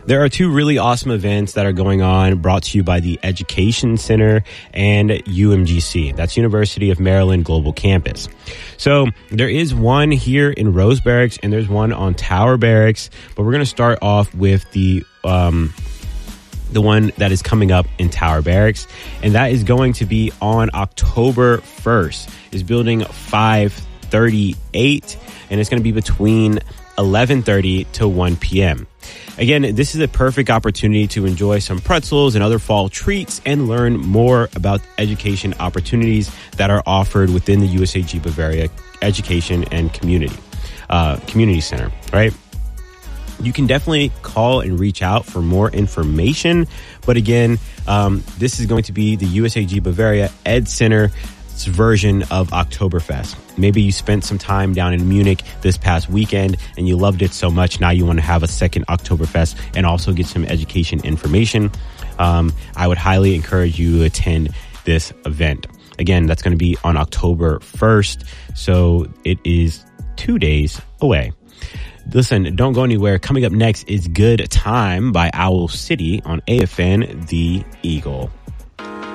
There are two really awesome events that are going on, brought to you by the Education Center and UMGC. That's University of Maryland Global Campus. So there is one here in Rose Barracks and there's one on Tower Barracks, but we're going to start off with the one that is coming up in Tower Barracks, and that is going to be on October 1st. It's building 538, and it's going to be between 11:30 to 1 p.m. Again, this is a perfect opportunity to enjoy some pretzels and other fall treats and learn more about education opportunities that are offered within the USAG Bavaria Education and Community Center, right? You can definitely call and reach out for more information. But again, this is going to be the USAG Bavaria Ed Center's version of Oktoberfest. Maybe you spent some time down in Munich this past weekend and you loved it so much. Now you want to have a second Oktoberfest and also get some education information. I would highly encourage you to attend this event. Again, that's going to be on October 1st. So it is 2 days away. Listen, don't go anywhere. Coming up next is Good Time by Owl City on AFN The Eagle.